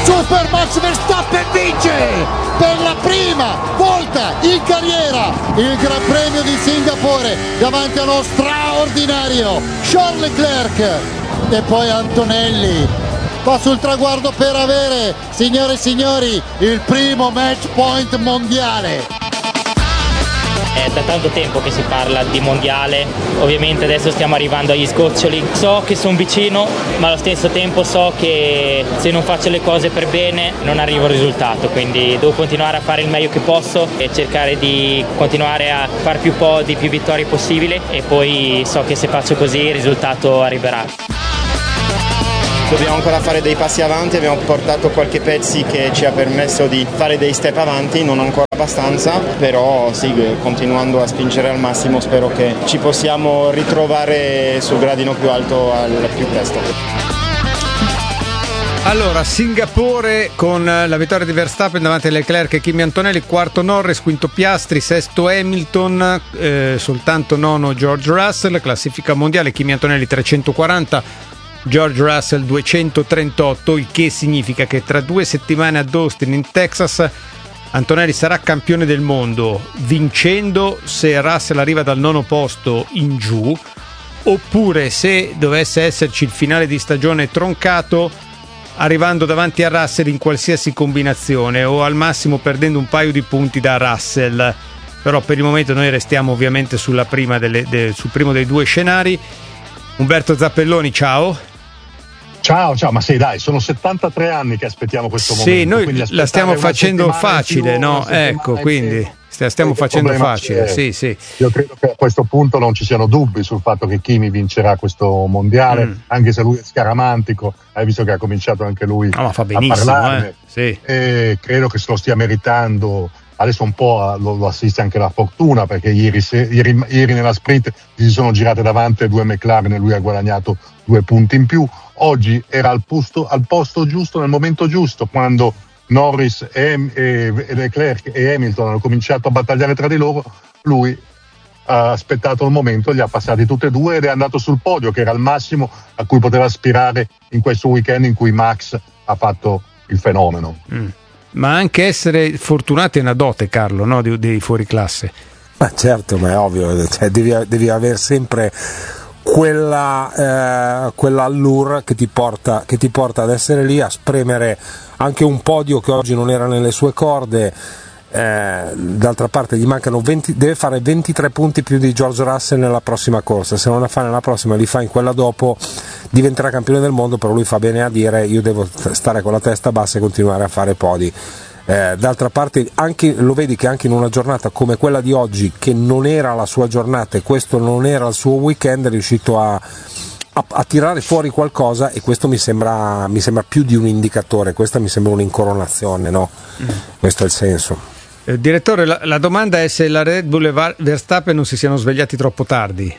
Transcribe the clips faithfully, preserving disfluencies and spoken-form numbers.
Super Max Verstappen vince per la prima volta in carriera il Gran Premio di Singapore davanti allo straordinario Charles Leclerc. E poi Antonelli va sul traguardo per avere, signore e signori, il primo match point mondiale. È da tanto tempo che si parla di mondiale, ovviamente adesso stiamo arrivando agli sgoccioli. So che sono vicino, ma allo stesso tempo so che se non faccio le cose per bene non arrivo al risultato, quindi devo continuare a fare il meglio che posso e cercare di continuare a fare più podi, più vittorie possibili, e poi so che se faccio così il risultato arriverà. Dobbiamo ancora fare dei passi avanti, abbiamo portato qualche pezzi che ci ha permesso di fare dei step avanti, non ancora abbastanza, però sì, continuando a spingere al massimo spero che ci possiamo ritrovare sul gradino più alto al più presto. Allora, Singapore con la vittoria di Verstappen davanti a Leclerc e Kimi Antonelli, quarto Norris, quinto Piastri, sesto Hamilton, eh, soltanto nono George Russell. Classifica mondiale: Kimi Antonelli trecentoquaranta, George Russell duecentotrentotto, il che significa che tra due settimane ad Austin in Texas Antonelli sarà campione del mondo, vincendo se Russell arriva dal nono posto in giù, oppure se dovesse esserci il finale di stagione troncato, arrivando davanti a Russell in qualsiasi combinazione, o al massimo perdendo un paio di punti da Russell. Però per il momento noi restiamo ovviamente sulla prima delle, de, sul primo dei due scenari. Umberto Zappelloni, ciao. Ciao, ciao, ma sì, dai, sono settantatré anni che aspettiamo questo sì, momento. Sì, noi la stiamo facendo facile, più, no? Ecco, quindi la stiamo facendo facile, sì, sì. Io credo che a questo punto non ci siano dubbi sul fatto che Kimi vincerà questo mondiale, mm. anche se lui è scaramantico, hai visto che ha cominciato anche lui no, ma fa benissimo, a parlarne, eh? Sì. E credo che se lo stia meritando. Adesso un po' lo, lo assiste anche la fortuna, perché ieri, se, ieri, ieri nella sprint si sono girate davanti due McLaren e lui ha guadagnato due punti in più. Oggi era al posto, al posto giusto, nel momento giusto, quando Norris e, e, e Leclerc e Hamilton hanno cominciato a battagliare tra di loro. Lui ha aspettato il momento, li ha passati tutti e due ed è andato sul podio, che era il massimo a cui poteva aspirare in questo weekend in cui Max ha fatto il fenomeno. Mm. Ma anche essere fortunati è una dote, Carlo, no? Dei, dei fuoriclasse. Ma certo, ma è ovvio, cioè, devi, devi avere sempre quella, eh, quella allure che ti porta, che ti porta ad essere lì a spremere anche un podio che oggi non era nelle sue corde. Eh, d'altra parte gli mancano venti, deve fare ventitré punti più di George Russell nella prossima corsa. Se non la fa nella prossima, li fa in quella dopo, diventerà campione del mondo. Però lui fa bene a dire: io devo stare con la testa bassa e continuare a fare podi. Eh, d'altra parte anche, lo vedi che anche in una giornata come quella di oggi, che non era la sua giornata e questo non era il suo weekend, è riuscito a, a, a tirare fuori qualcosa, e questo mi sembra, mi sembra più di un indicatore, questa mi sembra un'incoronazione, no? Mm. Questo è il senso. Eh, direttore, la, la domanda è se la Red Bull e Verstappen non si siano svegliati troppo tardi.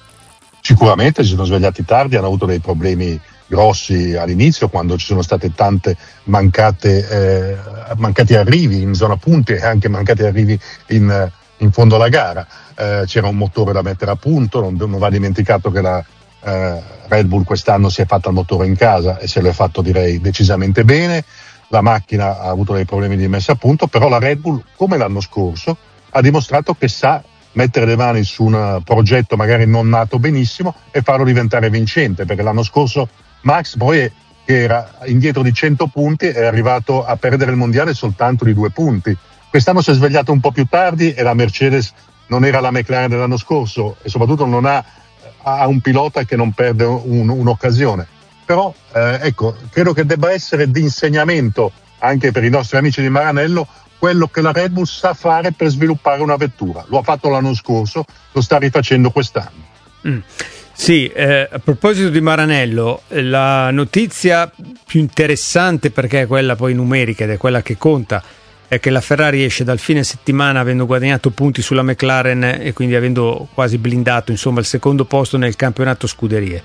Sicuramente si sono svegliati tardi, hanno avuto dei problemi grossi all'inizio, quando ci sono state tante mancate eh, mancati arrivi in zona punti e anche mancati arrivi in, in fondo alla gara. Eh, c'era un motore da mettere a punto, non, non va dimenticato che la eh, Red Bull quest'anno si è fatta il motore in casa e se lo è fatto, direi, decisamente bene. La macchina ha avuto dei problemi di messa a punto, però la Red Bull, come l'anno scorso, ha dimostrato che sa mettere le mani su un progetto magari non nato benissimo e farlo diventare vincente, perché l'anno scorso Max poi, che era indietro di cento punti, è arrivato a perdere il mondiale soltanto di due punti. Quest'anno si è svegliato un po' più tardi e la Mercedes non era la McLaren dell'anno scorso e soprattutto non ha, ha un pilota che non perde un, un'occasione. Però eh, ecco, credo che debba essere di insegnamento anche per i nostri amici di Maranello quello che la Red Bull sa fare per sviluppare una vettura. Lo ha fatto l'anno scorso, lo sta rifacendo quest'anno. Mm. Sì, eh, a proposito di Maranello, la notizia più interessante, perché è quella poi numerica ed è quella che conta, è che la Ferrari esce dal fine settimana avendo guadagnato punti sulla McLaren e quindi avendo quasi blindato, insomma, il secondo posto nel campionato scuderie.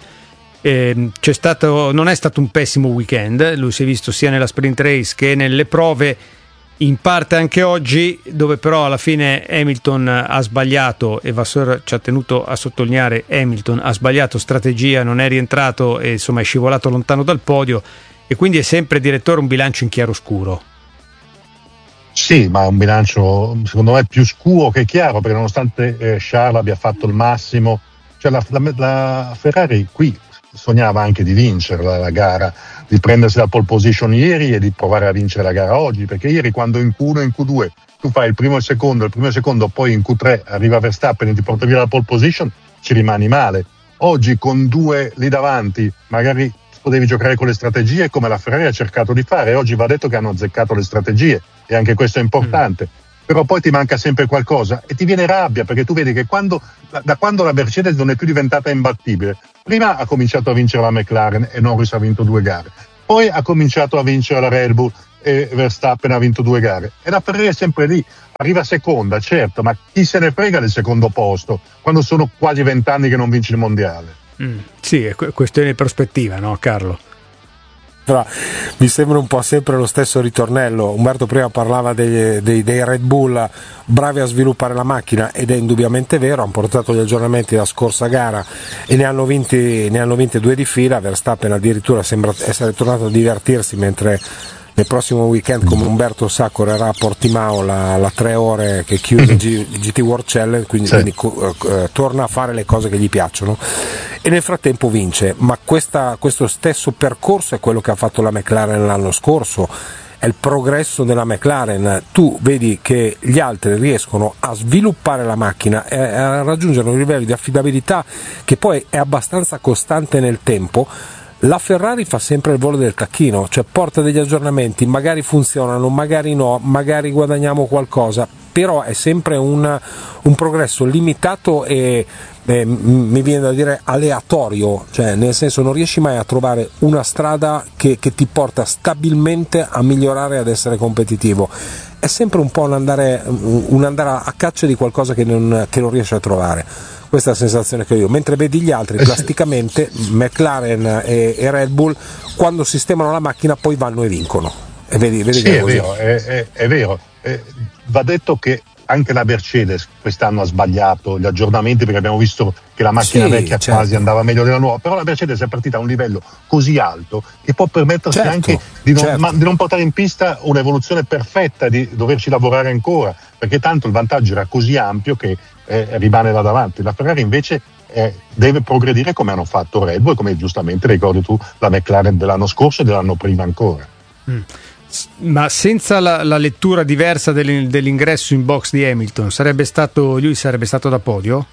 Eh, c'è stato, non è stato un pessimo weekend, lui si è visto sia nella sprint race che nelle prove, in parte anche oggi, dove però alla fine Hamilton ha sbagliato, e Vasseur ci ha tenuto a sottolineare: Hamilton ha sbagliato strategia, non è rientrato e insomma è scivolato lontano dal podio, e quindi è sempre, direttore, un bilancio in chiaroscuro. Sì, ma è un bilancio secondo me più scuro che chiaro, perché nonostante eh, Charles abbia fatto il massimo, cioè la, la, la Ferrari qui sognava anche di vincere la, la gara, di prendersi la pole position ieri e di provare a vincere la gara oggi, perché ieri quando in Q uno e in Q due tu fai il primo e il secondo, il primo e il secondo, poi in Q tre arriva Verstappen e ti porta via la pole position, ci rimani male. Oggi con due lì davanti magari potevi giocare con le strategie come la Ferrari ha cercato di fare. Oggi va detto che hanno azzeccato le strategie e anche questo è importante, mm. però poi ti manca sempre qualcosa e ti viene rabbia, perché tu vedi che quando, da quando la Mercedes non è più diventata imbattibile, prima ha cominciato a vincere la McLaren e Norris ha vinto due gare, poi ha cominciato a vincere la Red Bull e Verstappen ha vinto due gare, e la Ferrari è sempre lì, arriva seconda, certo, ma chi se ne frega del secondo posto quando sono quasi vent'anni che non vince il mondiale. Mm, sì, è questione di prospettiva, no Carlo? Però mi sembra un po' sempre lo stesso ritornello. Umberto prima parlava dei, dei, dei Red Bull bravi a sviluppare la macchina, ed è indubbiamente vero, hanno portato gli aggiornamenti la scorsa gara e ne hanno vinti, ne hanno vinte due di fila. Verstappen addirittura sembra essere tornato a divertirsi, mentre nel prossimo weekend, come Umberto sa, correrà a Portimao la, la tre ore che chiude il G, G T World Challenge, quindi, sì. quindi uh, torna a fare le cose che gli piacciono e nel frattempo vince. Ma questa, questo stesso percorso è quello che ha fatto la McLaren l'anno scorso, è il progresso della McLaren. Tu vedi che gli altri riescono a sviluppare la macchina e a raggiungere un livello di affidabilità che poi è abbastanza costante nel tempo. La Ferrari fa sempre il volo del tacchino, cioè porta degli aggiornamenti, magari funzionano, magari no, magari guadagniamo qualcosa, però è sempre un, un progresso limitato e eh, mi viene da dire aleatorio, cioè nel senso non riesci mai a trovare una strada che, che ti porta stabilmente a migliorare e ad essere competitivo. È sempre un po' un andare, un andare a caccia di qualcosa che non, che non riesci a trovare. Questa è la sensazione che ho io, mentre vedi gli altri plasticamente, McLaren e, e Red Bull, quando sistemano la macchina poi vanno e vincono. E vedi, vedi sì, che è, è così. vero, è, è, è vero. Eh, va detto che anche la Mercedes quest'anno ha sbagliato gli aggiornamenti, perché abbiamo visto che la macchina sì, vecchia certo. quasi andava meglio della nuova, però la Mercedes è partita a un livello così alto che può permettersi certo, anche di non, certo. ma, di non portare in pista un'evoluzione perfetta, di doverci lavorare ancora, perché tanto il vantaggio era così ampio che eh, rimane là davanti. La Ferrari invece eh, deve progredire come hanno fatto Red Bull, come giustamente ricordi tu la McLaren dell'anno scorso e dell'anno prima ancora. Mm. Ma senza la, la lettura diversa dell'ingresso in box di Hamilton, sarebbe stato lui sarebbe stato da podio?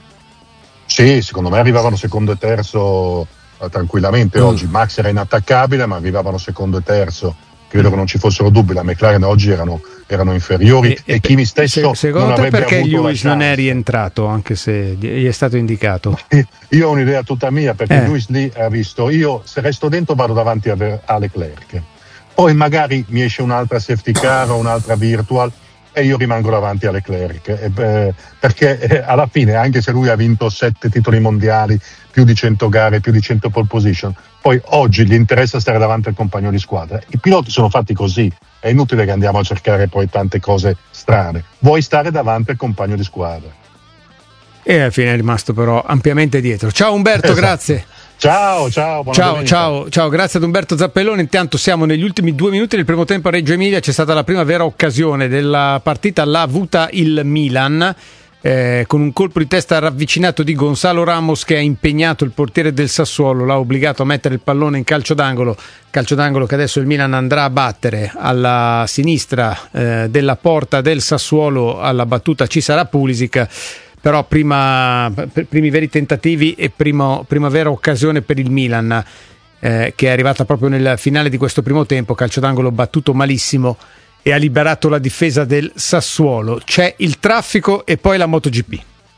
Sì, secondo me arrivavano secondo e terzo eh, tranquillamente. Mm. Oggi Max era inattaccabile, ma arrivavano secondo e terzo. Credo mm. che non ci fossero dubbi. La McLaren oggi erano, erano inferiori e, e, e Kimi stesso se, secondo non te avrebbe perché avuto Lewis non è rientrato, anche se gli è stato indicato? Io ho un'idea tutta mia, perché eh. Lewis lì ha visto: io se resto dentro vado davanti a, a Leclerc, poi magari mi esce un'altra safety car o un'altra virtual e io rimango davanti a Leclerc, e, eh, perché eh, alla fine, anche se lui ha vinto sette titoli mondiali, più di cento gare, più di cento pole position, poi oggi gli interessa stare davanti al compagno di squadra. I piloti sono fatti così, è inutile che andiamo a cercare poi tante cose strane, vuoi stare davanti al compagno di squadra. E alla fine è rimasto però ampiamente dietro. Ciao Umberto, esatto. Grazie. Ciao, ciao, buona ciao, domenica. ciao, ciao, grazie ad Umberto Zappellone. Intanto siamo negli ultimi due minuti del primo tempo a Reggio Emilia. C'è stata la prima vera occasione della partita, l'ha avuta il Milan eh, con un colpo di testa ravvicinato di Gonzalo Ramos, che ha impegnato il portiere del Sassuolo, l'ha obbligato a mettere il pallone in calcio d'angolo, calcio d'angolo che adesso il Milan andrà a battere. Alla sinistra eh, della porta del Sassuolo, alla battuta ci sarà Pulisic. Però prima, primi veri tentativi e primo, prima vera occasione per il Milan, eh, che è arrivata proprio nel finale di questo primo tempo, calcio d'angolo battuto malissimo e ha liberato la difesa del Sassuolo. C'è il traffico e poi la MotoGP.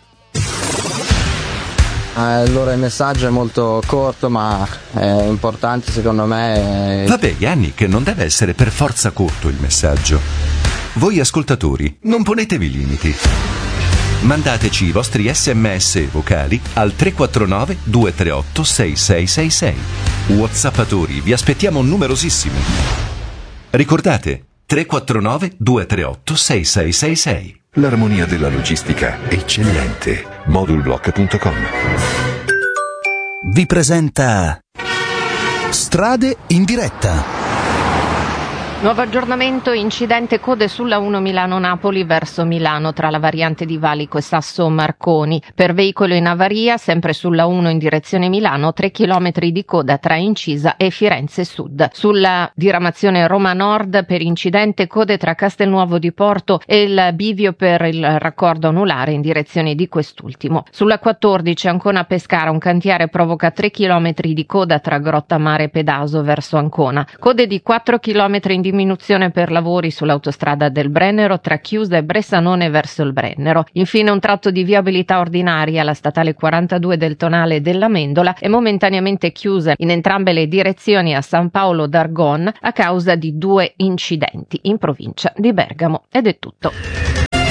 Allora il messaggio è molto corto ma è importante secondo me. Vabbè Yannick, non deve essere per forza corto il messaggio. Voi ascoltatori non ponetevi limiti. Mandateci i vostri sms vocali al tre quattro nove due tre otto sei sei sei sei. WhatsAppatori, vi aspettiamo numerosissimi. Ricordate, tre quattro nove due tre otto sei sei sei sei. L'armonia della logistica eccellente. modulblock punto com vi presenta Strade in diretta. Nuovo aggiornamento, incidente code sulla uno Milano-Napoli verso Milano tra la variante di Valico e Sasso Marconi. Per veicolo in avaria, sempre sulla uno in direzione Milano, tre chilometri di coda tra Incisa e Firenze Sud. Sulla diramazione Roma Nord, per incidente code tra Castelnuovo di Porto e il bivio per il raccordo anulare in direzione di quest'ultimo. Sulla quattordici Ancona-Pescara, un cantiere provoca tre chilometri di coda tra Grottammare e Pedaso verso Ancona. Code di quattro chilometri in diminuzione per lavori sull'autostrada del Brennero tra Chiusa e Bressanone verso il Brennero. Infine un tratto di viabilità ordinaria, la statale quarantadue del Tonale della Mendola, è momentaneamente chiusa in entrambe le direzioni a San Paolo d'Argon a causa di due incidenti in provincia di Bergamo. Ed è tutto.